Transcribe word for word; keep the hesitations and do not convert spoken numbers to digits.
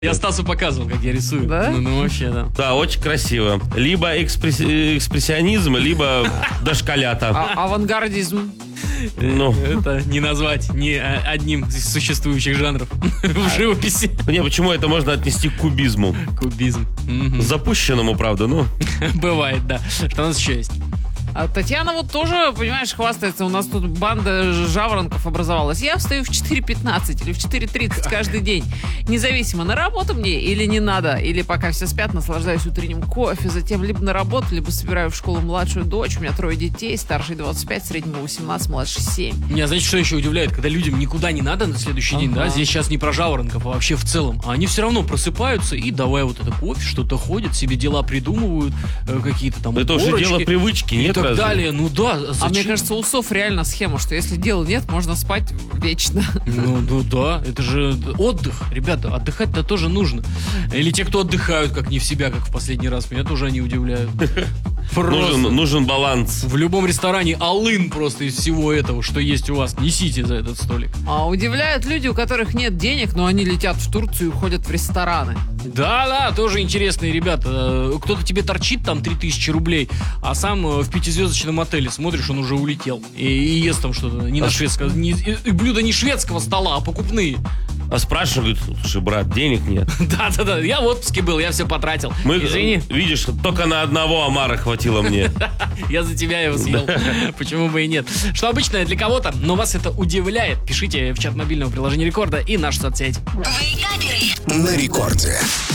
Я Стасу показывал, как я рисую. Да? Ну, ну вообще, да. Да, очень красиво. Либо экспресс... экспрессионизм, либо дошколята. А- авангардизм. Ну, Это не назвать ни одним из существующих жанров в живописи. не, почему это можно отнести к кубизму? Кубизм. Мгм. Запущенному, правда, ну. Бывает, да. Что у нас еще есть? А Татьяна вот тоже, понимаешь, хвастается. У нас тут банда ж- жаворонков образовалась. Я встаю в четыре пятнадцать или в четыре тридцать каждый день. Независимо, на работу мне или не надо. Или пока все спят, наслаждаюсь утренним кофе. Затем либо на работу, либо собираю в школу младшую дочь. У меня трое детей. Старший двадцать пять, среднему восемнадцать, младший семь. Меня, знаете, что еще удивляет? Когда людям никуда не надо на следующий день, Ага. да, здесь сейчас не про жаворонков, а вообще в целом, а они все равно просыпаются и давай вот это кофе, что-то ходят, себе дела придумывают, э, какие-то там Это уже уборочки дело привычки, и нет так разве? далее. Ну да, А зачем? мне кажется, у сов реально схема, что если дела нет, можно спать вечно. Ну, ну да, это же отдых, ребята, отдыхать-то тоже нужно. Или те, кто отдыхают как не в себя, как в последний раз, меня тоже они удивляют. Просто. Нужен, нужен баланс. В любом ресторане алын просто из всего этого, что есть у вас, несите за этот столик. А удивляют люди, у которых нет денег, но они летят в Турцию и ходят в рестораны. Да-да, тоже интересные ребята. Э, Кто-то тебе торчит там три тысячи рублей, а сам э, в пятизвездочном отеле смотришь, он уже улетел. И, и ест там что-то не на А шведского, не- и- и блюда не шведского стола, а покупные. А спрашивают, слушай, брат, денег нет. Да-да-да, я в отпуске был, я все потратил. Мы, Извини, видишь, только на одного омара хватило мне. я за тебя его съел. Почему бы и нет? Что обычное для кого-то, но вас это удивляет, пишите в чат мобильного приложения Рекорда и нашу соцсеть. На рекорде.